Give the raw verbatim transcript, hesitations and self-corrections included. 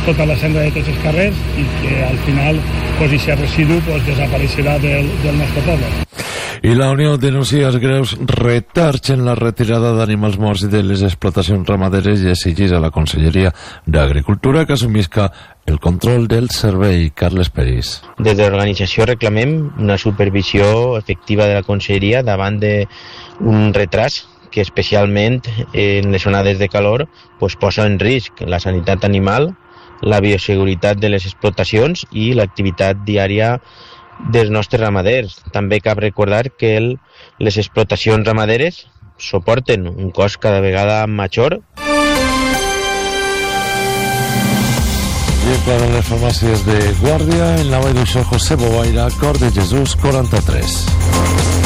tota la cendra de tots els carrers i que al final pues, aquest residu pues, desapareixerà del, del nostre poble. I la Unió denuncia els greus retards en la retirada d'animals morts de les explotacions ramaderes i exigeix a la Conselleria d'Agricultura que assumisca el control del servei. Carles Peris. Des de l'organització reclamem una supervisió efectiva de la Conselleria davant d'un retras que especialment en les onades de calor pues, posa en risc la sanitat animal, la bioseguretat de les explotacions i l'activitat diària dels nostres ramaders. També cal recordar que el, les explotacions ramaderes suporten un cost cada vegada major. I para les farmàcies de Guàrdia, en la Vall d'Uixó, José Bobaira, Cor de Jesús, quaranta-tres.